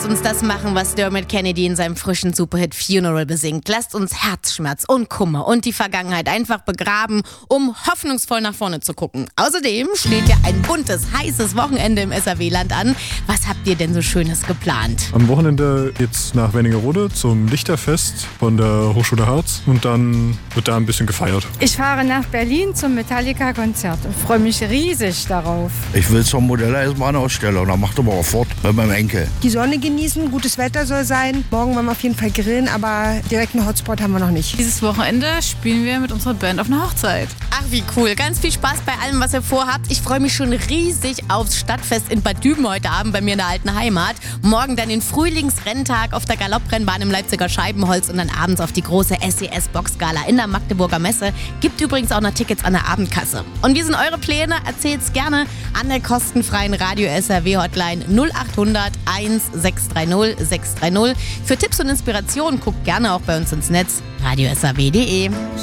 Lasst uns das machen, was Dermot Kennedy in seinem frischen Superhit Funeral besingt. Lasst uns Herzschmerz und Kummer und die Vergangenheit einfach begraben, um hoffnungsvoll nach vorne zu gucken. Außerdem steht ja ein buntes, heißes Wochenende im SAW-Land an. Was habt ihr denn so Schönes geplant? Am Wochenende geht's nach Wernigerode zum Lichterfest von der Hochschule Harz und dann wird da ein bisschen gefeiert. Ich fahre nach Berlin zum Metallica-Konzert und freue mich riesig darauf. Ich will zur Modelleisenbahnausstellung, da macht aber auch fort mit meinem Enkel. Die Sonne genießen, gutes Wetter soll sein. Morgen wollen wir auf jeden Fall grillen, aber direkt einen Hotspot haben wir noch nicht. Dieses Wochenende spielen wir mit unserer Band auf einer Hochzeit. Ach, wie cool. Ganz viel Spaß bei allem, was ihr vorhabt. Ich freue mich schon riesig aufs Stadtfest in Bad Düben heute Abend bei mir in der alten Heimat. Morgen dann den Frühlingsrenntag auf der Galopprennbahn im Leipziger Scheibenholz und dann abends auf die große SES-Boxgala in der Magdeburger Messe. Gibt übrigens auch noch Tickets an der Abendkasse. Und wie sind eure Pläne? Erzählt's gerne an der kostenfreien Radio SAW-Hotline 0800 1630 630. Für Tipps und Inspirationen guckt gerne auch bei uns ins Netz radiosaw.de.